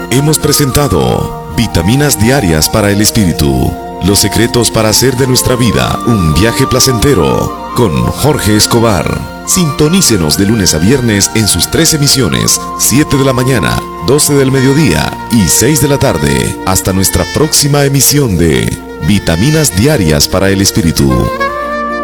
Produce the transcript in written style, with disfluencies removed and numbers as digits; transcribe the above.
Hemos presentado Vitaminas Diarias para el Espíritu. Los secretos para hacer de nuestra vida un viaje placentero con Jorge Escobar. Sintonícenos de lunes a viernes en sus 3 emisiones, 7 de la mañana, 12 del mediodía y 6 de la tarde. Hasta nuestra próxima emisión de Vitaminas Diarias para el Espíritu.